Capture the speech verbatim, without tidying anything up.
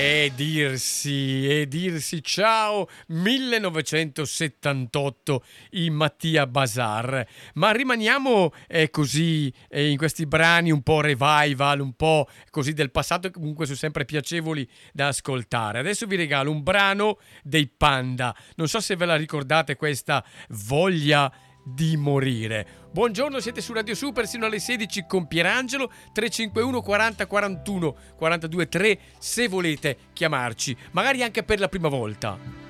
E dirsi, e dirsi ciao millenovecentosettantotto in Mattia Bazar. Ma rimaniamo eh, così eh, in questi brani un po' revival, un po' così del passato, che comunque sono sempre piacevoli da ascoltare. Adesso vi regalo un brano dei Panda. Non so se ve la ricordate questa Voglia di morire. Buongiorno, siete su Radio Super sino alle sedici con Pierangelo. Tre cinque uno quaranta quarantuno quarantadue tre se volete chiamarci, magari anche per la prima volta.